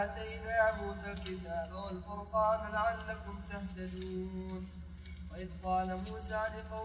آتينا موسى الكتاب والفرقان لعلكم تهتدون. وإذ قال موسى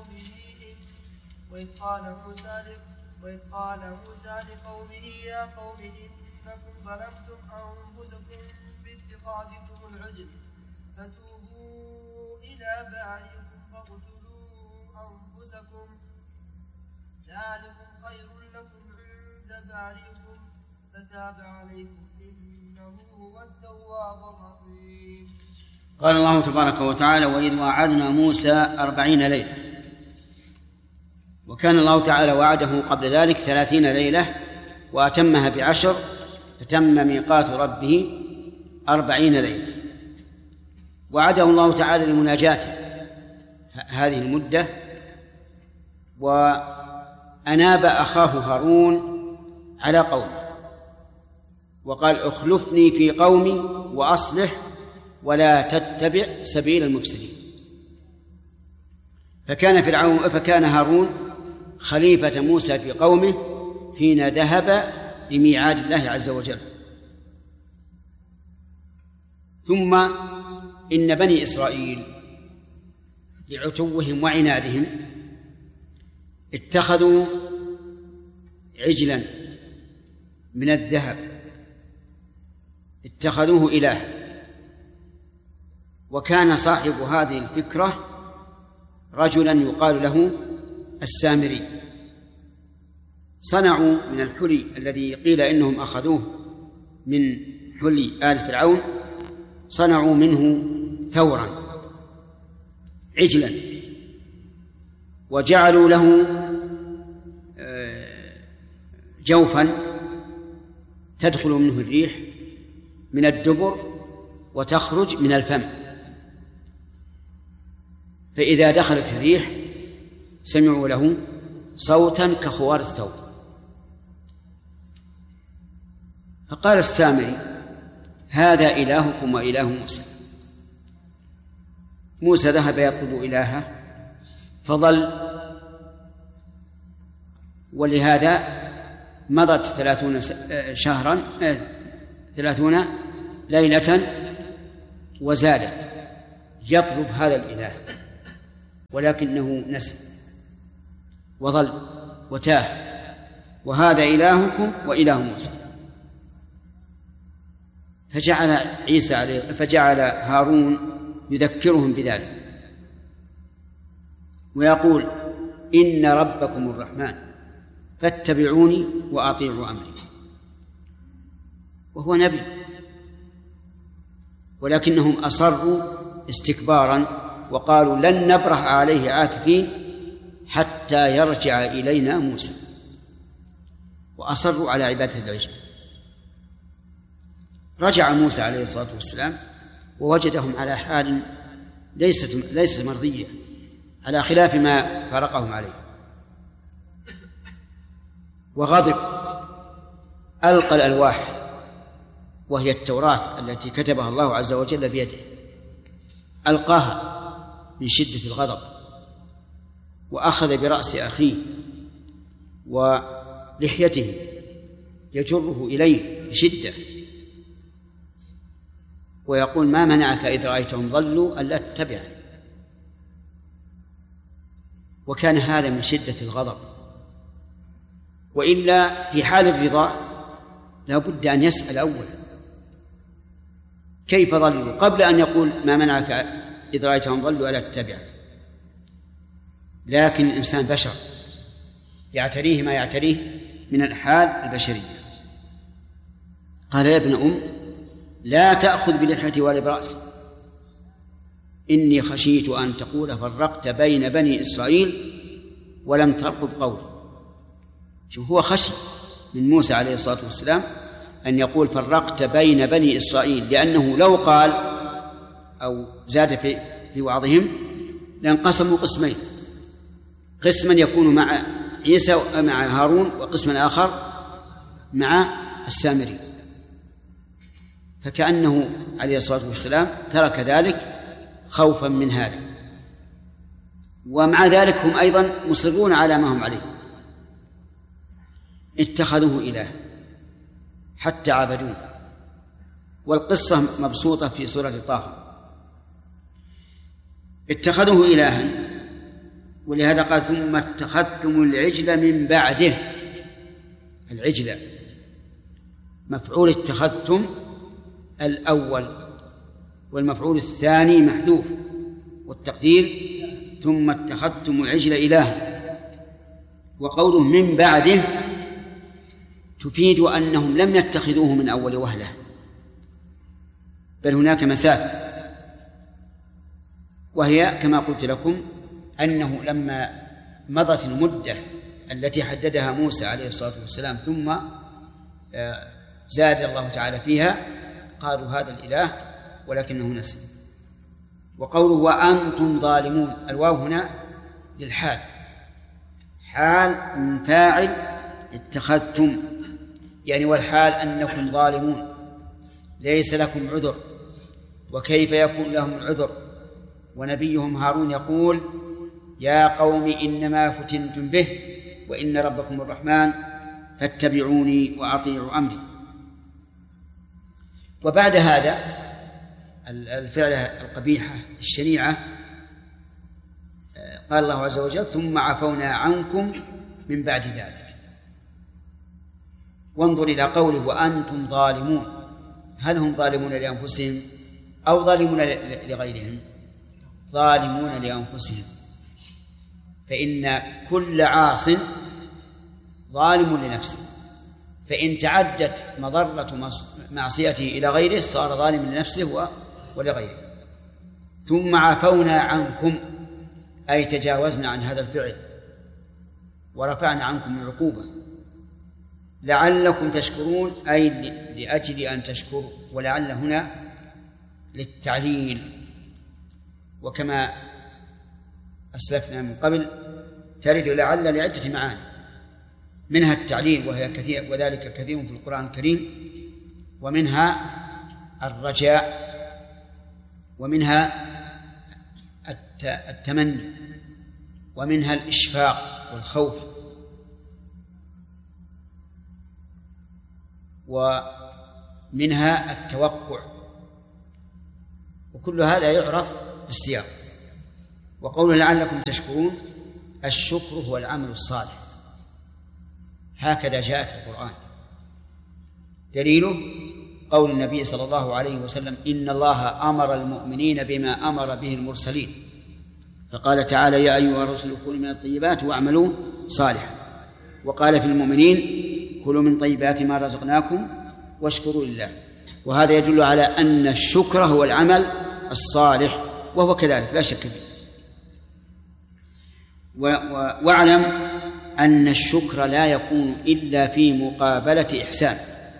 لقومه يا قوم إنكم ظلمتم أنفسكم باتخاذكم العجل فتوبوا إلى بارئكم فاقتلوا أنفسكم ذلكم خير لكم عند بارئكم فتاب عليكم إنه هو التواب الرحيم. قال الله تبارك وتعالى: وإذ وعدنا موسى 40 ليلة. وكان الله تعالى وعده قبل ذلك 30 ليلة وأتمها ب10 فتم ميقات ربه 40 ليلة. وعده الله تعالى لمناجاته هذه المدة، وأناب أخاه هارون على قومه وقال: اخلفني في قومي وأصلح ولا تتبع سبيل المفسدين. فكان هارون خليفة موسى في قومه حين ذهب لميعاد الله عز وجل. ثم إن بني إسرائيل لعتوهم وعنادهم اتخذوا عجلا من الذهب اتخذوه إلها. وكان صاحب هذه الفكرة رجلا يقال له السامري. صنعوا من الحلي الذي قيل إنهم أخذوه من حلي آل فرعون، صنعوا منه ثورا عجلا، وجعلوا له جوفا تدخل منه الريح من الدبر وتخرج من الفم، فإذا دخلت الريح سمعوا له صوتا كخوار الثور. فقال السامري: هذا إلهكم وإله موسى. موسى ذهب يطلب إلهه فضل، ولهذا مضت 30 شهرا 30 ليلة وزادت يطلب هذا الإله، ولكنه نسي وظل وتاه. وهذا إلهكم وإله موسى. فجعل هارون يذكرهم بذلك ويقول: إن ربكم الرحمن فاتبعوني وأطيعوا أمري. وهو نبي، ولكنهم أصروا استكبارا وقالوا: لن نبرح عليه عاكفين حتى يرجع إلينا موسى. وأصروا على عبادة العجل. رجع موسى عليه الصلاة والسلام ووجدهم على حال ليست مرضية، على خلاف ما فارقهم عليه، وغضب، ألقى الألواح وهي التوراة التي كتبها الله عز وجل بيده، ألقاها من شدة الغضب، وأخذ برأس أخيه ولحيته يجره إليه بشدة ويقول: ما منعك إذ رأيتهم ضلوا ألا تتبعني. وكان هذا من شدة الغضب، وإلا في حال الرضا لا بد أن يسأل أولا كيف ضلوا قبل أن يقول: ما منعك إذ رأيتهم ضلوا ألا تتبعني. لكن الإنسان بشر يعتريه ما يعتريه من الحال البشرية. قال: يا ابن لا تأخذ بلحيتي ولا برأسي، إني خشيت أن تقول فرقت بين بني إسرائيل ولم ترقب قولي. شوف، هو خشي من موسى عليه الصلاة والسلام أن يقول فرقت بين بني إسرائيل، لأنه لو قال أو زاد في وعظهم لانقسموا قسمين: قسما يكون مع عيسى ومع هارون، وقسما آخر مع السامري. فكأنه عليه الصلاة والسلام ترك ذلك خوفا من هذا. ومع ذلك هم أيضا مصرون على ما هم عليه، اتخذوه إله حتى عبدوه والقصة مبسوطة في سورة طه. اتخذوه إلها، ولهذا قال ثم اتخذتم العجل من بعده. العجل مفعول اتخذتم الأول، والمفعول الثاني محذوف، والتقدير ثم اتخذتم العجل إلها. وقوله من بعده تفيد أنهم لم يتخذوه من أول وهلة، بل هناك مسافة، وهي كما قلت لكم أنه لما مضت المدة التي حددها موسى عليه الصلاة والسلام ثم زاد الله تعالى فيها قالوا هذا الإله ولكنه نسي. وقوله وأنتم ظالمون، الواو هنا للحال، حال من فاعل اتخذتم، يعني والحال أنكم ظالمون ليس لكم عذر، وكيف يكون لهم العذر ونبيهم هارون يقول يا قوم إنما فتنتم به وإن ربكم الرحمن فاتبعوني وأطيعوا أمري. وبعد هذا الفعلة القبيحة الشنيعة قال الله عز وجل ثم عفونا عنكم من بعد ذلك. وانظر إلى قوله وأنتم ظالمون، هل هم ظالمون لأنفسهم أو ظالمون لغيرهم؟ ظالمون لأنفسهم، فإن كل عاص ظالم لنفسه، فإن تعدت مضرة معصيته إلى غيره صار ظالما لنفسه ولغيره. ثم عفونا عنكم أي تجاوزنا عن هذا الفعل ورفعنا عنكم العقوبة لعلكم تشكرون، أي لأجل أن تشكروا، ولعل هنا للتعليل، وكما أسلفنا من قبل ترد لعل لعدة معاني، منها التعليل وهي كثير، وذلك كثير في القرآن الكريم، ومنها الرجاء، ومنها التمني، ومنها الإشفاق والخوف، ومنها التوقع، وكل هذا يعرف بالسياق. وقوله لعلكم تشكرون، الشكر هو العمل الصالح، هكذا جاء في القرآن. دليله قول النبي صلى الله عليه وسلم إن الله أمر المؤمنين بما أمر به المرسلين، فقال تعالى يا أيها الرسل كلوا من الطيبات واعملوا صالحا، وقال في المؤمنين كلوا من طيبات ما رزقناكم واشكروا لله. وهذا يدل على أن الشكر هو العمل الصالح، وهو كذلك لا شك فيه. واعلم أن الشكر لا يكون إلا في مقابلة إحسان،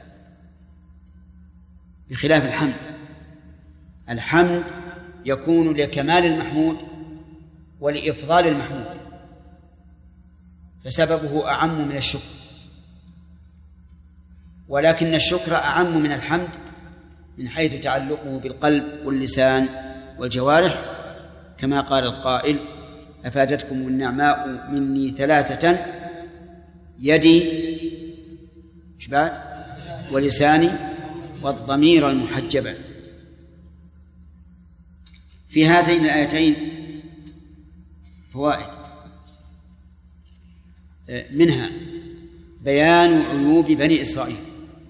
بخلاف الحمد. الحمد يكون لكمال المحمود ولإفضال المحمود، فسببه أعم من الشكر، ولكن الشكر أعم من الحمد من حيث تعلقه بالقلب واللسان والجوارح، كما قال القائل أفادتكم النعماء مني ثلاثة يدي ولساني والضمير المحجبة. في هاتين الآيتين فوائد، منها بيان عيوب بني إسرائيل،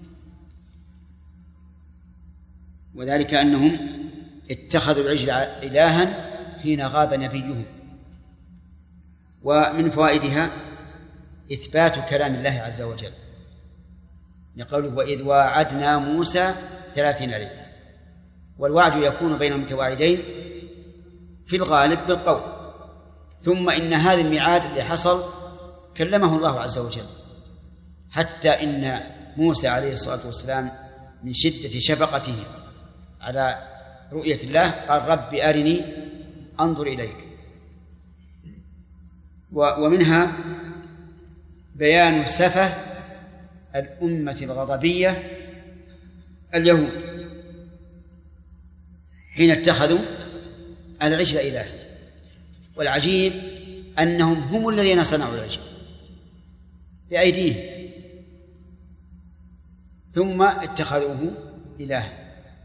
وذلك أنهم اتخذوا العجل إلها حين غاب نبيهم. ومن فوائدها إثبات كلام الله عز وجل لقوله وإذ واعدنا موسى 30 ليلة، والوعد يكون بين المتواعدين في الغالب بالقول، ثم إن هذا الميعاد اللي حصل كلمه الله عز وجل، حتى إن موسى عليه الصلاة والسلام من شدة شفقته على رؤية الله قال رب أرني أنظر إليك. ومنها بيان سفه الأمة الغضبية اليهود حين اتخذوا العجل إلها، والعجيب أنهم هم الذين صنعوا العجل بأيديهم ثم اتخذوه إلها.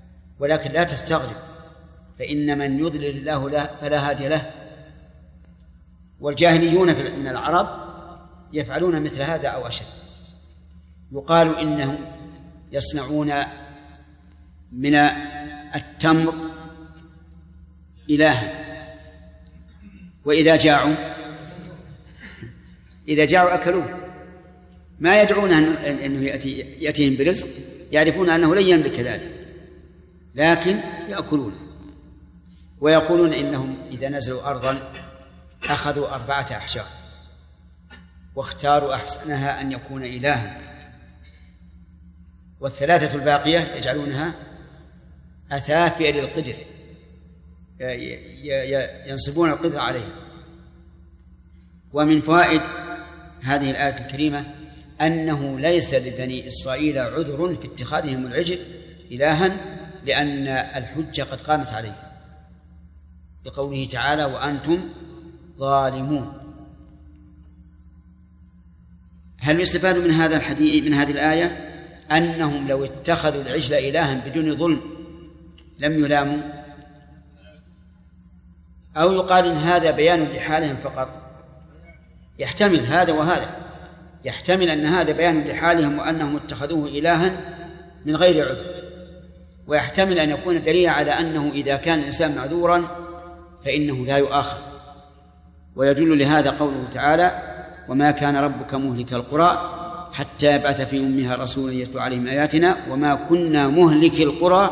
ولكن لا تستغرب، فإن من يضلل الله فلا هادي له. والجاهليون من العرب يفعلون مثل هذا أو أشد. يقال إنهم يصنعون من التمر إلها، وإذا جاعوا أكلوه، ما يدعون أنه يأتيهم برزق، يعرفون أنه لن يملك ذلك، لكن يأكلونه. ويقولون إنهم إذا نزلوا أرضا أخذوا 4 أحجار واختاروا أحسنها أن يكون إلها، وال3 الباقية يجعلونها أثافئ للقدر، ينصبون القدر عليها. ومن فوائد هذه الآية الكريمة أنه ليس لبني إسرائيل عذر في اتخاذهم العجل إلها، لأن الحجة قد قامت عليه بقوله تعالى: وأنتم ظالمون. هل يستفاد من هذا الحديث من هذه الآية أنهم لو اتخذوا العجل إلها بدون ظلم لم يلاموا؟ أو يقال إن هذا بيان لحالهم فقط؟ يحتمل هذا وهذا، يحتمل أن هذا بيان لحالهم وأنهم اتخذوه إلها من غير عذر، ويحتمل أن يكون دليل على أنه إذا كان الإنسان معذورا فإنه لا يؤاخذ. ويدل لهذا قوله تعالى: وما كان ربك مهلك القرى حتى يبعث في أمها رسولا يتلو عليهم آياتنا وما كنا مهلك القرى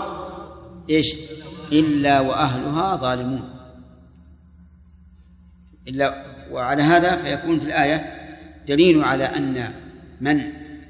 إلا وأهلها ظالمون. وعلى هذا فيكون في الآية دليل على أن من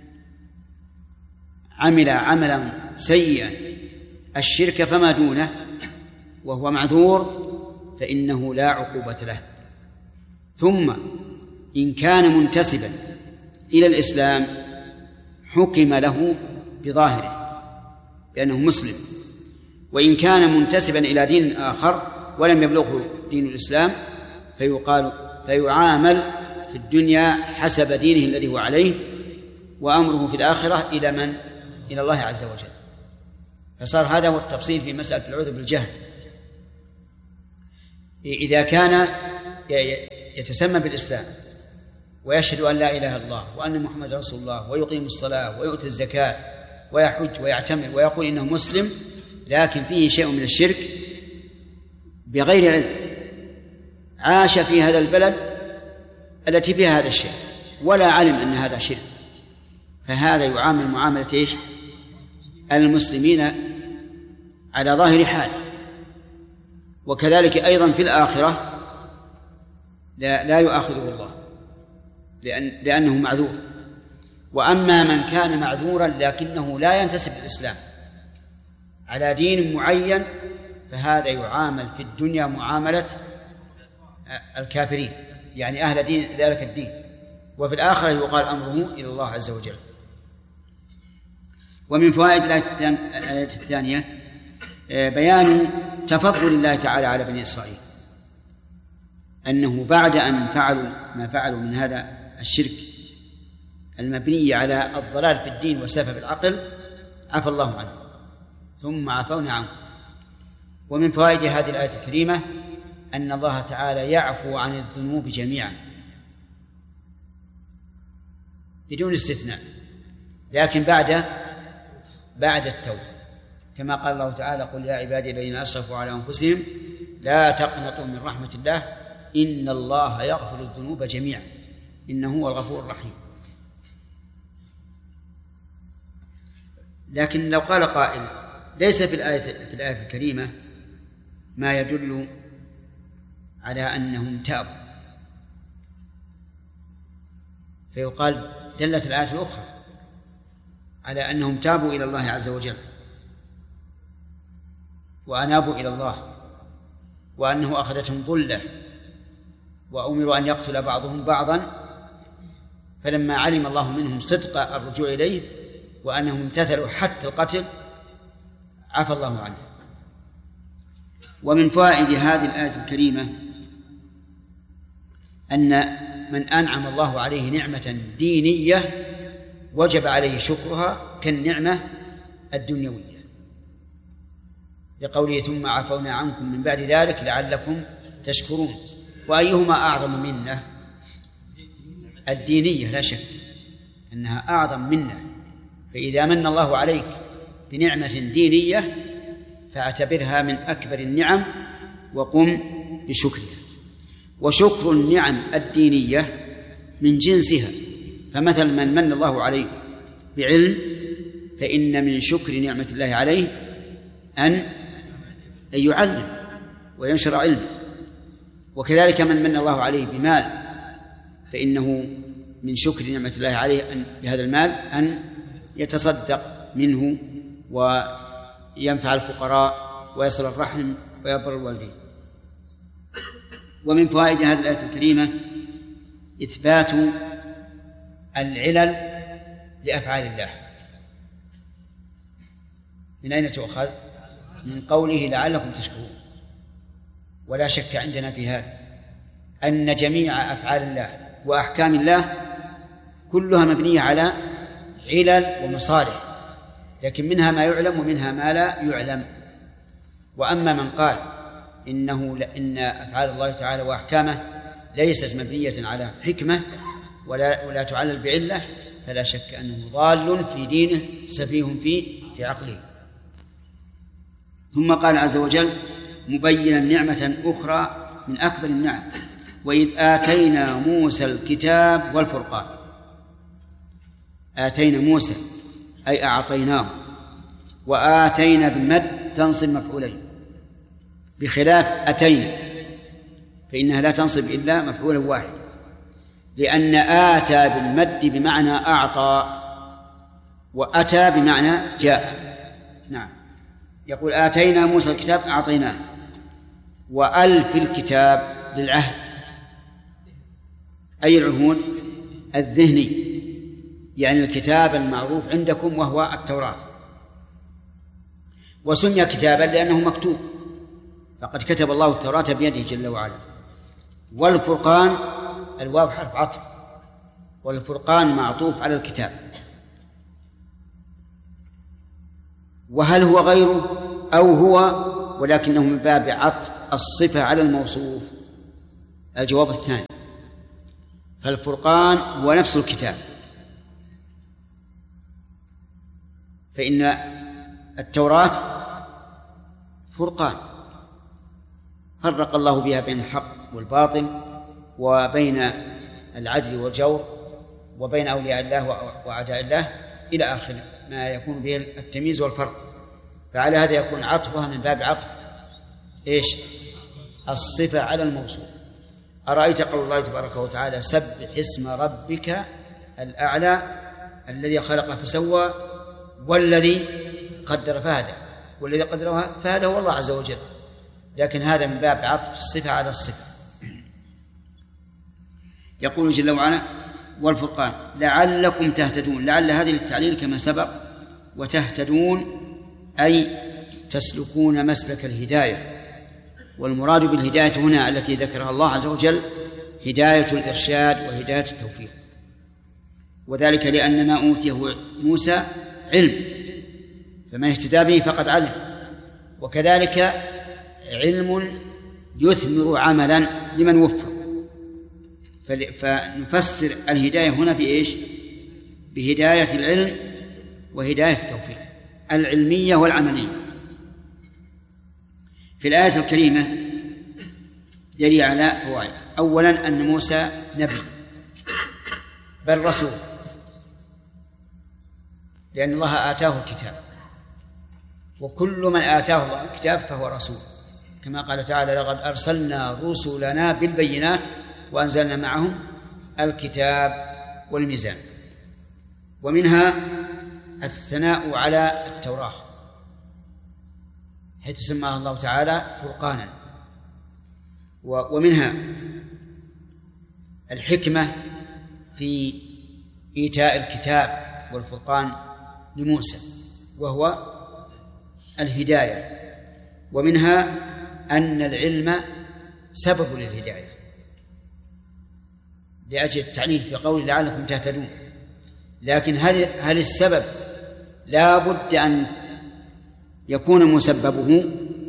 عمل عملا سيئا الشرك فما دونه وهو معذور فإنه لا عقوبة له. ثم إن كان منتسبا إلى الإسلام حكم له بظاهره لأنه مسلم، وإن كان منتسبا إلى دين آخر ولم يبلغه دين الإسلام فيعامل في الدنيا حسب دينه الذي هو عليه، وأمره في الآخرة إلى من؟ إلى الله عز وجل. فصار هذا هو التفصيل في مسألة العذر بالجهل. إذا كان يتسمى بالإسلام ويشهد أن لا إله إلا الله وأن محمد رسول الله ويقيم الصلاة ويؤتي الزكاة ويحج ويعتمر ويقول إنه مسلم، لكن فيه شيء من الشرك بغير علم، عاش في هذا البلد التي فيها هذا الشيء ولا علم أن هذا شرك، فهذا يعامل معاملة المسلمين على ظاهر حاله. وكذلك أيضا في الآخرة لا يؤاخذه الله لأنه معذور. وأما من كان معذورا لكنه لا ينتسب للإسلام على دين معين فهذا يعامل في الدنيا معاملة الكافرين، يعني أهل دين ذلك الدين، وفي الآخرة يقال أمره إلى الله عز وجل. ومن فوائد الآية الثانية بيان تفضل الله تعالى على بني إسرائيل، أنه بعد أن فعلوا ما فعلوا من هذا الشرك المبني على الضلال في الدين وسفه العقل عفى الله عنه ثم عفونا عنه. ومن فوائد هذه الآية الكريمة أن الله تعالى يعفو عن الذنوب جميعا بدون استثناء، لكن بعد التوبة، كما قال الله تعالى: قل يا عبادي الذين أسرفوا على أنفسهم لا تقنطوا من رحمة الله إن الله يغفر الذنوب جميعا إنه هو الغفور الرحيم. لكن لو قال قائل ليس في الآية الكريمة ما يدل على أنهم تابوا، فيقال دلت الآية الأخرى على أنهم تابوا إلى الله عز وجل وأنابوا إلى الله، وأنه أخذتهم ظلة وأمروا أن يقتل بعضهم بعضا، فلما علم الله منهم صدق الرجوع إليه وأنهم امتثلوا حتى القتل عفى الله عنه. ومن فوائد هذه الآية الكريمة أن من أنعم الله عليه نعمة دينية وجب عليه شكرها كالنعمة الدنيوية، لقوله ثم عفونا عنكم من بعد ذلك لعلكم تشكرون. وأيهما أعظم منة؟ الدينية لا شك أنها أعظم منة. فإذا من الله عليك بنعمة دينية فاعتبرها من أكبر النعم وقم بشكرها. وشكر النعم الدينية من جنسها، فمثل من الله عليه بعلم فإن من شكر نعمة الله عليه أن يعلم وينشر علمه. وكذلك من الله عليه بمال فإنه من شكر نعمة الله عليه أن بهذا المال أن يتصدق منه وينفع الفقراء ويصل الرحم ويبر الوالدين. ومن فوائد هذه الآية الكريمة إثبات العلل لأفعال الله. من أين تؤخذ؟ من قوله لعلكم تشكرون. ولا شك عندنا في هذا أن جميع أفعال الله وأحكام الله كلها مبنية على علل ومصالح، لكن منها ما يعلم ومنها ما لا يعلم. وأما من قال إن أفعال الله تعالى وأحكامه ليست مبنية على حكمة ولا تعلل بعلة فلا شك أنه ضال في دينه سفيه في عقله. ثم قال عز وجل مبينا نعمة أخرى من أكبر النعم وإذ آتينا موسى الكتاب والفرقان. آتينا موسى أي أعطيناه، وآتينا بالمد تنصب مفعولين بخلاف أتينا فإنها لا تنصب إلا مفعولا واحد، لأن آتى بالمد بمعنى أعطى وأتى بمعنى جاء. نعم، يقول آتينا موسى الكتاب أعطيناه، وأل في الكتاب للعهد أي العهود الذهني، يعني الكتاب المعروف عندكم وهو التوراة. وسمي كتابا لأنه مكتوب، فقد كتب الله التوراة بيده جل وعلا. والفرقان الواو حرف عطف، والفرقان معطوف على الكتاب. وهل هو غيره أو هو ولكنه من باب عطف الصفة على الموصوف؟ الجواب الثاني، فالفرقان هو نفس الكتاب، فإن التوراة فرقان فرق الله بها بين الحق والباطل وبين العدل والجور وبين أولياء الله وأعداء الله إلى آخر ما يكون به التمييز والفرق. فعلى هذا يكون عطفها من باب عطف إيش؟ الصفة على الموصوف. أرأيت قول الله تبارك وتعالى سبح اسم ربك الأعلى الذي خلق فسوى والذي قدر فهدى، والذي قدر فهدى هو الله عز وجل، لكن هذا من باب عطف الصفة على الصفة. يقول جل وعلا والفرقان لعلكم تهتدون. لعل هذه للتعليل كما سبق، وتهتدون أي تسلكون مسلك الهداية. والمراد بالهداية هنا التي ذكرها الله عز وجل هداية الإرشاد وهداية التوفيق، وذلك لأن ما أوتيه موسى علم، فمن اهتدى به فقد علم، وكذلك علم يثمر عملا لمن وفق. فنفسر الهداية هنا بإيش؟ بهداية العلم وهداية التوفيق العلمية والعملية. في الآية الكريمة دليل على فوائد. أولا أن موسى نبي بل رسول، لأن الله آتاه الكتاب، وكل من آتاه الله الكتاب فهو رسول، كما قال تعالى لقد أرسلنا رسلنا بالبينات وأنزلنا معهم الكتاب والميزان. ومنها الثناء على التوراة حيث سماها الله تعالى فرقانا. ومنها الحكمة في إيتاء الكتاب والفرقان لموسى وهو الهداية. ومنها أن العلم سبب للهداية لأجل التعليل في قول لعلكم تهتدون. لكن هل السبب لا بد أن يكون مسببه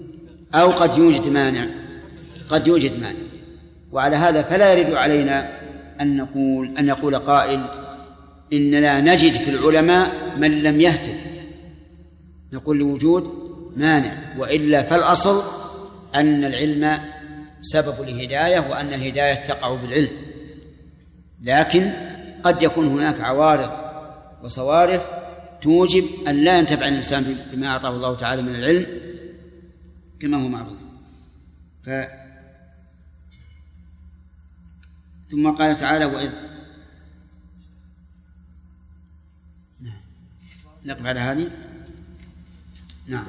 أو قد يوجد مانع، قد يوجد مانع. وعلى هذا فلا يرد علينا أن يقول قائل إننا نجد في العلماء من لم يهتد، نقول لوجود مانع، وإلا فالأصل أن العلم سبب الهداية وأن الهداية تقع بالعلم، لكن قد يكون هناك عوارض وصوارف توجب أن لا ينتفع الإنسان بما أعطاه الله تعالى من العلم كما هو معروف. ثم قال تعالى وإذ نقف على هذه. نعم.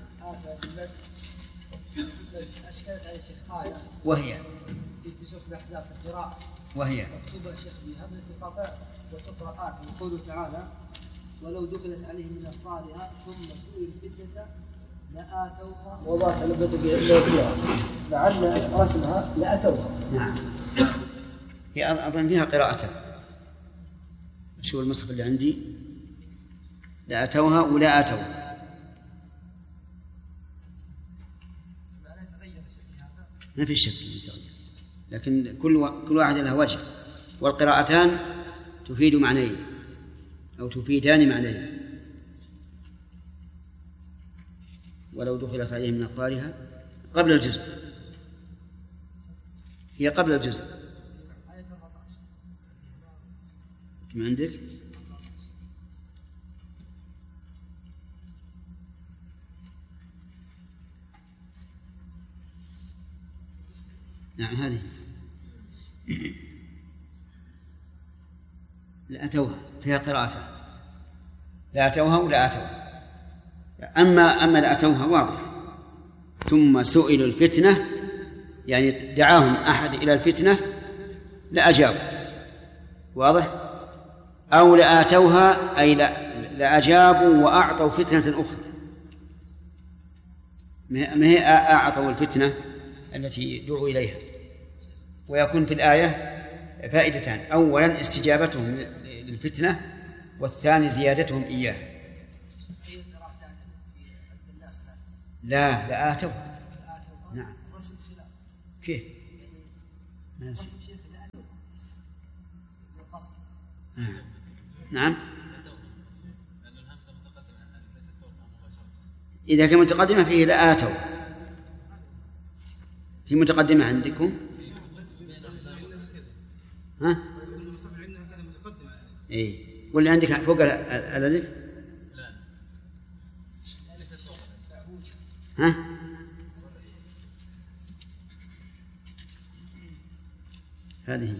أشكلت على شيخ آية وهي في سورة الأحزاب في القراءة، وهي مكتوبة شيخ بهمزة القطع وتقرأ آت، يقول تعالى ولو دخلت عليهم من أقطارها ثم سئلوا الفتنة لآتوها وما تلبثوا بها لعل رسمها لأتوها. نعم. هي أظن فيها قراءتها. شو المصحف اللي عندي؟ لأتوها ولا أتوها. ما في شك في تغيير، لكن كل واحد له وجه، والقراءتان تفيد معنيين أو تفيدان معنيين. ولو دخلت عليهم من أقطارها قبل الجزء، هي قبل الجزء. كم عندك؟ نعم هذه لأتوها فيها قراءتها، لأتوها ولا أتوها. أما لأتوها واضح. ثم سئلوا الفتنة يعني دعاهم أحد إلى الفتنة لأجابوا، واضح. أو لآتوها أي لأجابوا وأعطوا فتنة أخرى، ما هي أعطوا الفتنة التي دعوا إليها. ويكون في الآية فائدتان: أولا استجابتهم للفتنة، والثاني زيادتهم إياه. لا آتوها. نعم. كيف؟ نعم. إذا كان متقدمة فيه لآتوا، في متقدمة عندكم؟ ها؟ إيه، واللي عندك فوق الألف؟ ها؟ هذه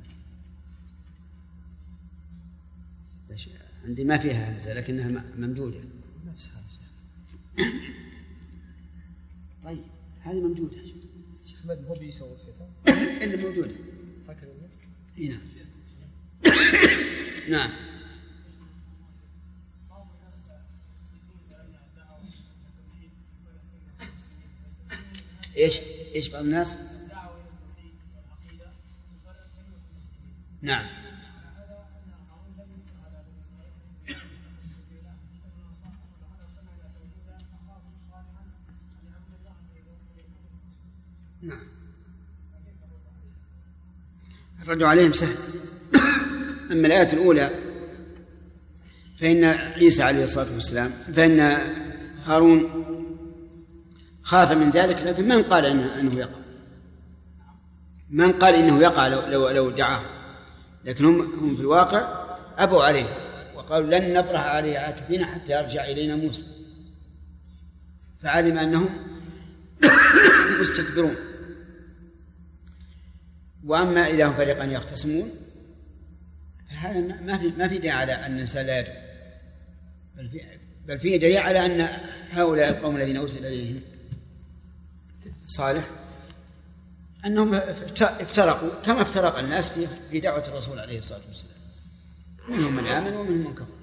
عندي ما فيها همزة لكنها ممدودة. طيب هذه ممدودة. شيخ مد هو بيسوي الختام اللي موجودة هكذا. هنا. نعم. ايش بعض الناس؟ نعم. نعم. الرد عليهم سهل. أما الآية الأولى فإن عيسى عليه الصلاة والسلام، فإن هارون خاف من ذلك، لكن من قال إنه يقع؟ من قال إنه يقع لو دعاه؟ لكن هم في الواقع أبوا عليه وقالوا لن نبرح عليه عاكفين حتى يرجع إلينا موسى، فعلم أنهم مستكبرون. وأما إذا هم فريقان يختصمون فهذا ما في داعي على أن الإنسان لا يدعو، بل فيه دليل على أن هؤلاء القوم الذين أرسل إليهم صالح أنهم افترقوا كما افترق الناس في دعوة الرسول عليه الصلاة والسلام، منهم من آمن ومنهم من كفر.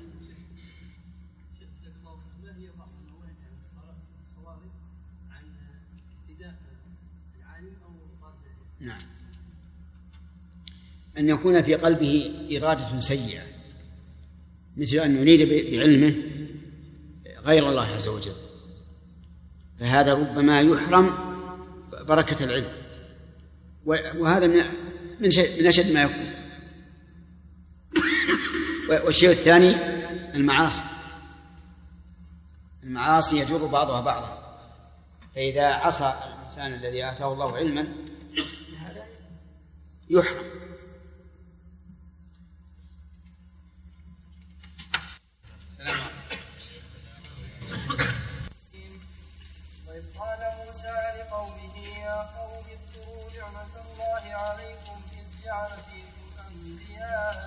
نعم. أن يكون في قلبه إرادة سيئة، مثل أن يريد بعلمه غير الله عز وجل، فهذا ربما يحرم بركة العلم، وهذا من أشد ما يكون. والشيء الثاني المعاصي يجر بعضها بعضا، فإذا عصى الإنسان الذي آتاه الله علما هذا يحرم. وإذ قال موسى لقومه يا قوم اذكروا نعمة الله عليكم إذ جعل فيكم أنبياء